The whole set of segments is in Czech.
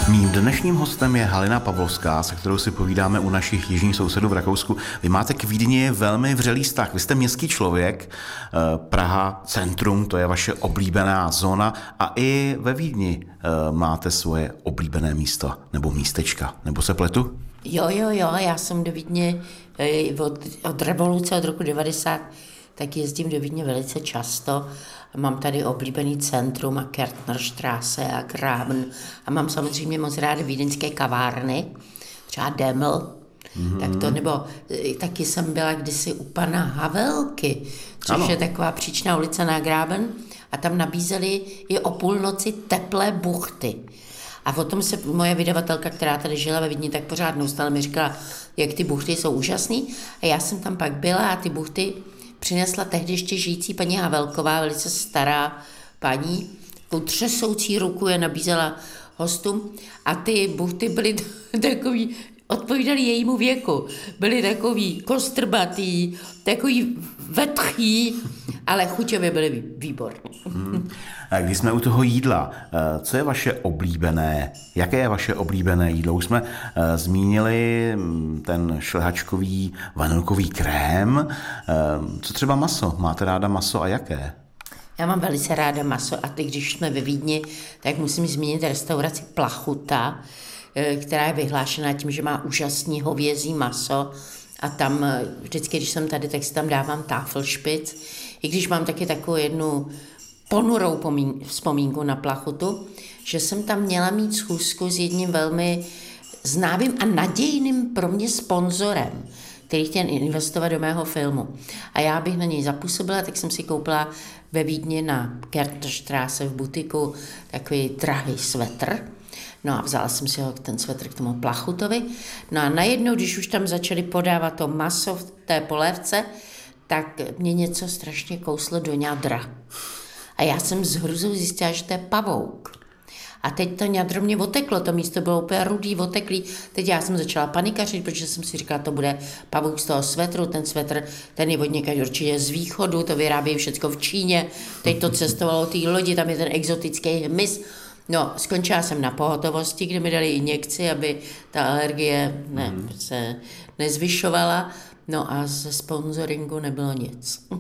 Mým dnešním hostem je Halina Pavlovská, se kterou si povídáme u našich jižních sousedů v Rakousku. Vy máte k Vídni velmi vřelý vztah. Vy jste městský člověk, Praha, centrum, to je vaše oblíbená zóna a i ve Vídni máte svoje oblíbené místo nebo místečka, nebo se pletu? Jo, já jsem do Vídně od revoluce, od roku 90, tak jezdím do Vídně velice často. Mám tady oblíbený centrum a Kärntnerstraße a Graben a mám samozřejmě moc ráda vídeňské kavárny, třeba Deml, tak to, nebo taky jsem byla kdysi u pana Havelky, což je taková příčná ulice na Graben a tam nabízeli i o půlnoci teplé buchty. A o tom se moje vydavatelka, která tady žila ve Vídni, tak pořád neustále mi říkala, jak ty buchty jsou úžasný. A já jsem tam pak byla a ty buchty přinesla tehdy ještě žijící paní Havelková, velice stará paní, takovou třesoucí ruku je nabízela hostům a ty buchty byly takový, odpovídali jejímu věku. Byly takový kostrbatý, takový vetchý, ale chuťově byly výborné. Když jsme u toho jídla, co je vaše oblíbené? Jaké je vaše oblíbené jídlo? Už jsme zmínili ten šlehačkový vanilkový krém. Co třeba maso? Máte ráda maso a jaké? Já mám velice ráda maso a teď, když jsme ve Vídni, tak musím zmínit restauraci Plachuta, která je vyhlášená tím, že má úžasný hovězí maso a tam vždycky, když jsem tady, tak si tam dávám táfelšpic, i když mám taky takovou jednu ponurou vzpomínku na Plachutu, že jsem tam měla mít schůzku s jedním velmi známým a nadějným pro mě sponzorem, který chtěl investovat do mého filmu. A já bych na něj zapůsobila, tak jsem si koupila ve Vídni na Kärntnerstraße v butiku takový drahý svetr. No a vzala jsem si ten svetr k tomu Plachutovi. No a najednou, když už tam začali podávat to maso v té polévce, tak mě něco strašně kouslo do ňadra. A já jsem s hrůzou zjistila, že to je pavouk. A teď to ňadro mě oteklo, to místo bylo úplně rudý, oteklý. Teď já jsem začala panikařit, protože jsem si říkala, to bude pavouk z toho svetru, ten svetr, ten je od někaď určitě z východu, to vyrábějí všechno v Číně, teď to cestovalo té lodi, tam je ten exotický hmyz. No, skončila jsem na pohotovosti, kde mi dali injekci, aby ta alergie se nezvyšovala. No a ze sponsoringu nebylo nic.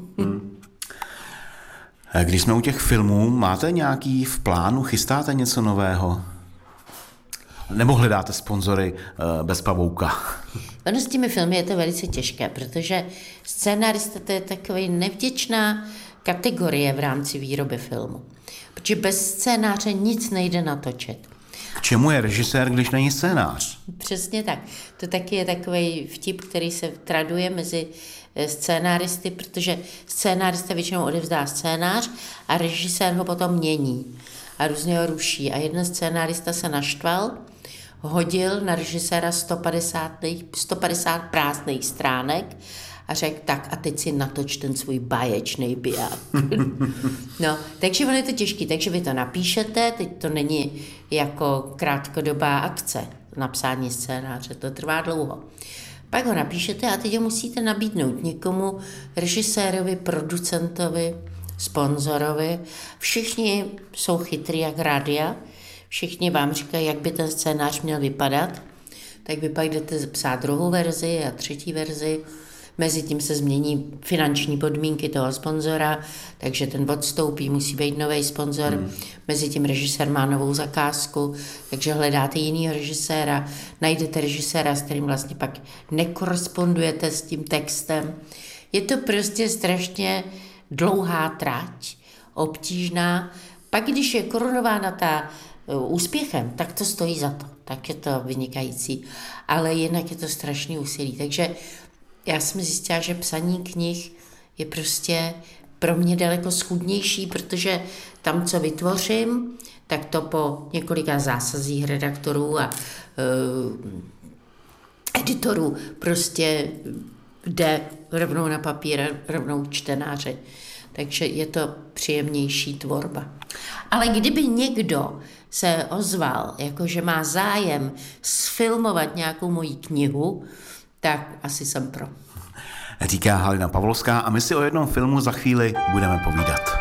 Když jsme u těch filmů, máte nějaký v plánu, chystáte něco nového? Nebo hledáte sponzory bez pavouka? Ono s těmi filmy je to velice těžké, protože scénarista to je takový nevděčná kategorie v rámci výroby filmu. Protože bez scénáře nic nejde natočit. K čemu je režisér, když není scénář? Přesně tak. To taky je takový vtip, který se traduje mezi scénáristy, protože scénárista většinou odevzdá scénář a režisér ho potom mění a různě ho ruší. A jeden scénárista se naštval, hodil na režiséra 150 prázdných stránek a řekl, tak a teď si natoč ten svůj báječný biják. No, takže ono je to těžké, takže vy to napíšete, teď to není jako krátkodobá akce, napsání scénáře, to trvá dlouho. Pak ho napíšete a teď ho musíte nabídnout někomu, režisérovi, producentovi, sponzorovi. Všichni jsou chytrý jak rádia, všichni vám říkají, jak by ten scénář měl vypadat, tak vy pak jdete psát druhou verzi a třetí verzi. Mezitím se změní finanční podmínky toho sponzora, takže ten odstoupí, musí být nový sponzor. Mezitím režisér má novou zakázku, takže hledáte jinýho režiséra, najdete režiséra, s kterým vlastně pak nekorespondujete s tím textem. Je to prostě strašně dlouhá trať, obtížná. Pak, když je korunována ta úspěchem, tak to stojí za to, tak je to vynikající, ale jinak je to strašný úsilí. Takže já jsem zjistila, že psaní knih je prostě pro mě daleko schůdnější, protože tam, co vytvořím, tak to po několika zásazích redaktorů a editorů prostě jde rovnou na papír, rovnou čtenáři. Takže je to příjemnější tvorba. Ale kdyby někdo se ozval, jakože má zájem sfilmovat nějakou moji knihu, tak asi jsem pro. Říká Halina Pavlovská a my si o jednom filmu za chvíli budeme povídat.